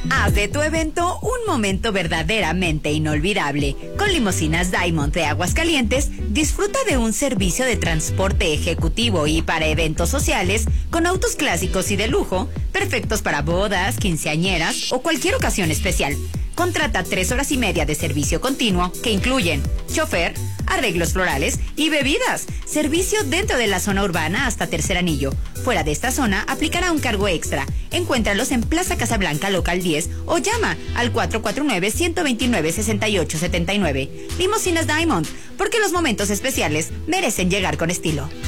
Haz de tu evento un momento verdaderamente inolvidable. Con Limusinas Diamond de Aguascalientes, disfruta de un servicio de transporte ejecutivo y para eventos sociales con autos clásicos y de lujo, perfectos para bodas, quinceañeras o cualquier ocasión especial. Contrata 3 horas y media de servicio continuo que incluyen chofer, arreglos florales y bebidas. Servicio dentro de la zona urbana hasta Tercer Anillo. Fuera de esta zona aplicará un cargo extra. Encuéntralos en Plaza Casablanca, local 10 o llama al 449-129-6879. Limusinas Diamond, porque los momentos especiales merecen llegar con estilo.